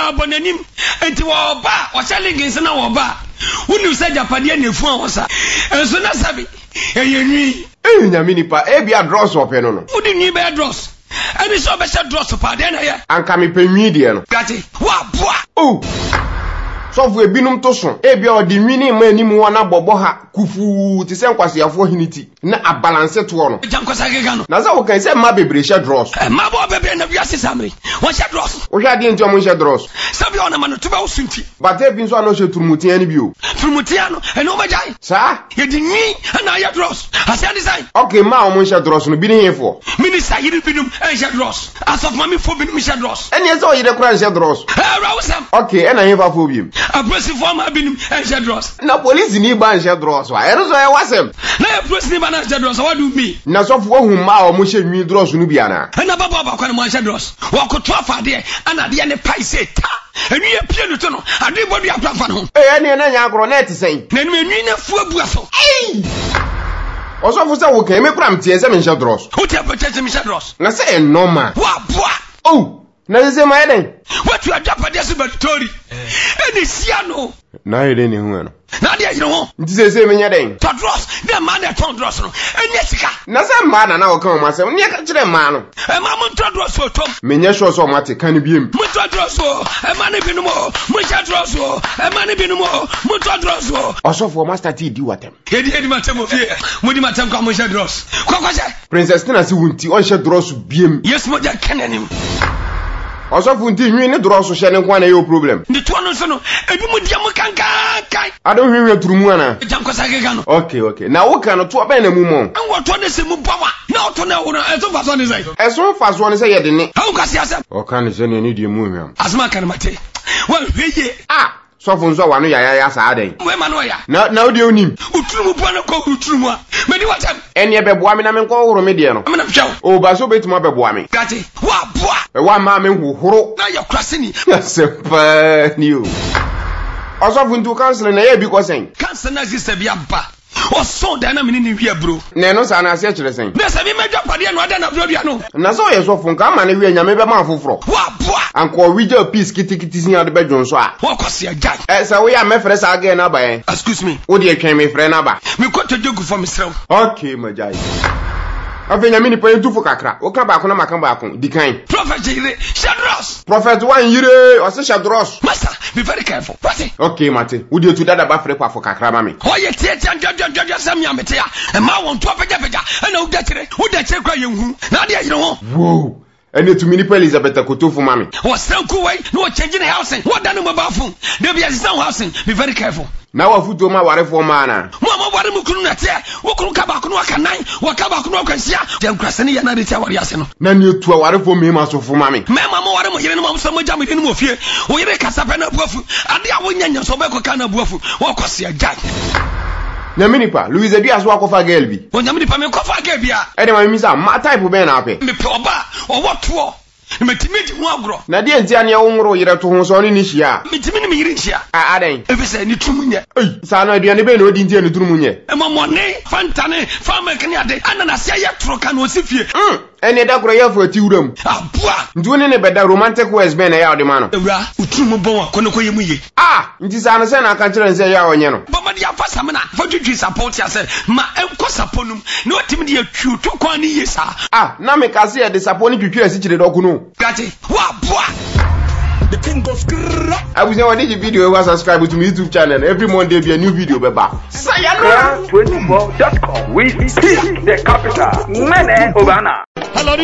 nyina abonanim enti wo ba o chale ginse na wo ba unu se japade na efu an sa enso na sabi eyenwi nyame nipa bia dross ope no no udi nwi be dross ani so be se dross pa de na ye anka me panwi de no gati wa boa oh so fu ebinum to so bia odi nwini ma anim wona bobo ha kufu ti se nkwasiafo hiniti na abalance to no jankwasa gega no na za wo kan se ma bebre she dross ma bo bebre na wiase samre won she dross wo hwa de nti o mo she dross sabi ona ma no tuba wo sunti but e bi nso ano she turumutia ni bi o turumutia no eno ma jai sa ye di nwi na ya dross ase design okay ma o mo she dross no bi ni hefo minister yiri binum en she dross as of mami fo binum she dross eni e so yire kura she dross rawsam okay ena hefa fo bi aggressive form binum en she dross na police ni ba she dross wa ero so e wasem na police ni ba na she dross what do me na so fo hu ma o mo she nwi dross no bi ana na baba kwa na mo she dross wa ko to afade ana de ne pai se ta enu ye pie no to no ade bodu aplafa no ene na nya agro na etisen na enu enu na fu abu aso oso fu se wo kan me kura mtie se me she dross wo te apache me she dross na se normal wa boa oh na se ma eden what you adapade se batori eni sia no na eden ni hu no na dia yiro ho nti se me nya den to dross na man na ton dross no eni sika na se ma na wo kan o ma se ne ka kire ma no ma mo to dross o tom me nya sure so ma te kan biem mo to dross o ma ne binu mo mo sha dross o ma ne binu mo mo to dross o osofo master ti di watem edi matem o fie mo di matem kwa mo sha dross kwa princess tina si wunti on sha dross biem yes mo ja kanenim osofo nti hwi ne dross hye ne kwa na yo problem ndi to no so no ebi mu dia mo kankan ado hwi turumu ana jankosa gega no okay na wo kan to ba na mu mo an to ne se mu bawa na to na wo no eso fa so ne sai eso fa so ne se ye de ne ha ukasi asem o kan se ne ni die mu hwam asma kan mate wa hweye sofo nso wa no ya sa aden we ma no ya na odi onim uturumu bo na ko uturumu a me di watam eni ebe boa me na me nko horo me de no me na pjaw o ba so betuma be boa me gati wa boa wa ma me horo na ya krase ni sepa ni o osofo ntu cancel na ye bi ko sen cancel na sister bi aba o so da na me ni hwia bro na no sa na ase kire sen na se bi medwa pade no ada na bro bia no na so ye sofo nka ma na hwia nyame be ma foforo wa boa anko wija peace kitikiti sin ade be dwonso a wa kwase agai se we ya me frɛ sa again na ba yen excuse me wo de atwen me frɛ na ba me ko to jogu for me srew okay majai afenya mi ni pa yentufo kakra wo ka ba ko na maka ba ko dikan prophet jire shadros prophet wan yire o se shadros master be very careful what okay mate wo de tu dada ba frɛ kwa fo kakra ma me ho ye tie tie sam ya mete ya e ma won to peja na wo da kire kwa yenhu na de yire ho wow ene tu mini pa Elizabeth Kotofo mami wo sanku wai no wo change the housing wo da no mobile phone de bia san housing be very careful na wa futo ma ware fo ma na mo ware mu kunu na te wo kunu ka ba kunu aka nan wo ka ba kunu akwansia de nkrase ne ya na de tia ware ase no na ne tu ware fo me ma so fo mami me ma mo ware mo yire no ma so mo jam de no mo fie wo yire kasa pe na buafu ade a wo nyanya so be ko ka na buafu wo kwase agai na mini pa Louise Dia so akofa girl bi o nyame pa me kofa girl bi a e de ma mi sa ma type be na ape me pe oba o woto metimi di ho agro na de ntia ne wo nworo yire to ho so ne ni hia metimi ne me yire hia a aden ebi se ni trumunye sa na aduane be na odi ntia ne trumunye e mo mone fantane fama kani ade anana se ya tro ka na osifie ene da kro ya fo ati wuram abua ndu ne beda romantic west be na ya ode ma no ewura utrumu bon akono ko yemu ye nti sa na se na aka kire nse ya onye no baba dia fa samena fa twitwi support ya se ma enko saponum na otimi dia twutu kwa ni ye sa na me ka se ya de support ni twitwi asi kire doku no gati wa bua the thing goes abuze wa dey video wa subscribe to my YouTube channel every Monday be a new video beba Crown24.com we speak the capital Mene Obana. Hello.